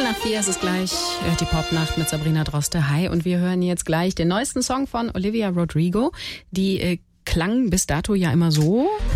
3:15 ist es gleich, die Popnacht mit Sabrina Droste. Hi, und wir hören jetzt gleich den neuesten Song von Olivia Rodrigo. Die klang bis dato ja immer so.